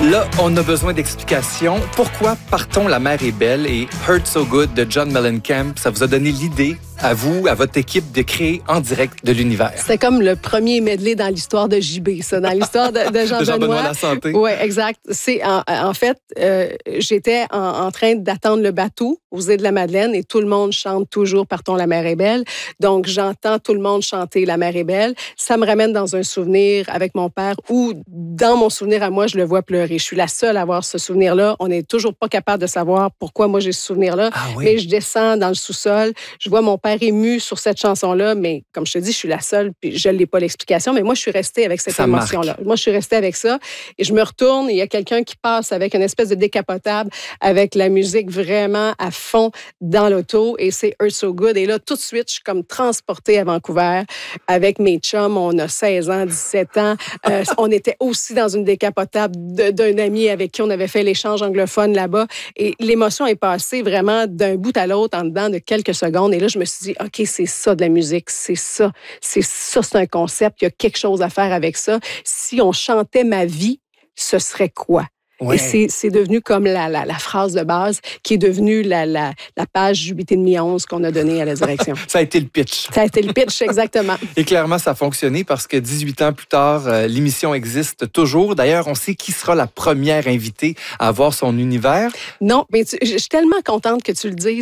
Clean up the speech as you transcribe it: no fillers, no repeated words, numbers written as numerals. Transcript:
Là, on a besoin d'explications. Pourquoi Partons, la mer est belle et Hurt So Good de John Mellencamp, ça vous a donné l'idée, à vous, à votre équipe, de créer en direct de l'univers? C'était comme le premier medley dans l'histoire de JB, ça, dans l'histoire de Jean-Benoît. La santé. Oui, exact. C'est en fait, j'étais en train d'attendre le bateau aux îles de la Madeleine et tout le monde chante toujours Partons, la mer est belle. Donc, j'entends tout le monde chanter La mer est belle. Ça me ramène dans un souvenir avec mon père où, dans mon souvenir à moi, je le vois pleurer. Je suis la seule à avoir ce souvenir-là. On n'est toujours pas capable de savoir pourquoi moi j'ai ce souvenir-là. Ah oui. Mais je descends dans le sous-sol. Je vois mon père ému sur cette chanson-là, mais comme je te dis, je suis la seule, puis je n'ai pas l'explication, mais moi, je suis restée avec cette émotion-là. Moi, je suis restée avec ça, et je me retourne, et il y a quelqu'un qui passe avec une espèce de décapotable, avec la musique vraiment à fond dans l'auto, et c'est Hurt So Good. Et là, tout de suite, je suis comme transportée à Vancouver avec mes chums. On a 16 ans, 17 ans. On était aussi dans une décapotable d'un ami avec qui on avait fait l'échange anglophone là-bas, et l'émotion est passée vraiment d'un bout à l'autre en dedans de quelques secondes. Et là, je me suis dit, OK, c'est ça de la musique, c'est un concept, il y a quelque chose à faire avec ça. Si on chantait ma vie, ce serait quoi? Ouais. Et c'est devenu comme la phrase de base qui est devenue la page du 8,5-11 qu'on a donnée à la direction. Ça a été le pitch. Ça a été le pitch, exactement. Et clairement, ça a fonctionné parce que 18 ans plus tard, l'émission existe toujours. D'ailleurs, on sait qui sera la première invitée à voir son univers. Non, mais je suis tellement contente que tu le dises.